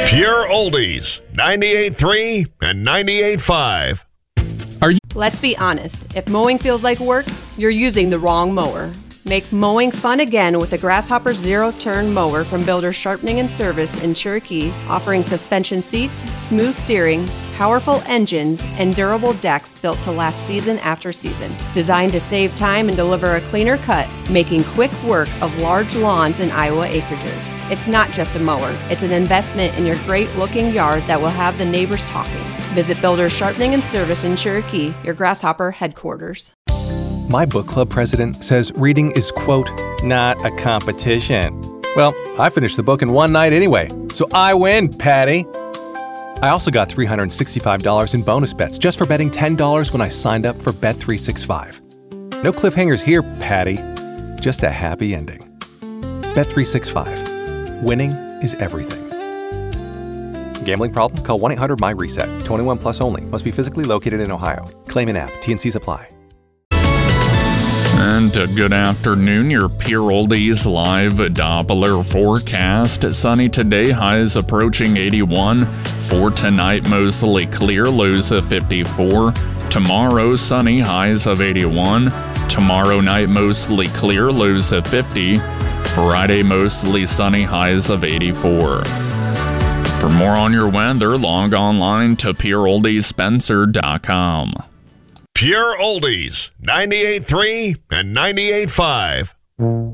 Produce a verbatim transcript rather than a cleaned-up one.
Pure Oldies, ninety-eight point three and ninety-eight point five. Are you? Let's be honest. If mowing feels like work, you're using the wrong mower. Make mowing fun again with the Grasshopper Zero-Turn Mower from Builders Sharpening and Service in Cherokee, offering suspension seats, smooth steering, powerful engines, and durable decks built to last season after season. Designed to save time and deliver a cleaner cut, making quick work of large lawns and Iowa acreages. It's not just a mower, it's an investment in your great-looking yard that will have the neighbors talking. Visit Builders Sharpening and Service in Cherokee, your Grasshopper headquarters. My book club president says reading is, quote, not a competition. Well, I finished the book in one night anyway, so I win, Patty. I also got three hundred sixty-five dollars in bonus bets just for betting ten dollars when I signed up for Bet three sixty-five. No cliffhangers here, Patty. Just a happy ending. Bet three sixty-five. Winning is everything. Gambling problem? Call one eight hundred M Y reset. twenty-one plus only. Must be physically located in Ohio. Claim in app. T N Cs apply. And uh, good afternoon, your Pure Oldies live Doppler forecast. Sunny today, highs approaching eighty-one. For tonight, mostly clear, lows of fifty-four. Tomorrow, sunny, highs of eighty-one. Tomorrow night, mostly clear, lows of fifty. Friday, mostly sunny, highs of eighty-four. For more on your weather, log online to pure oldies spencer dot com. Pure Oldies, ninety-eight point three and ninety-eight point five.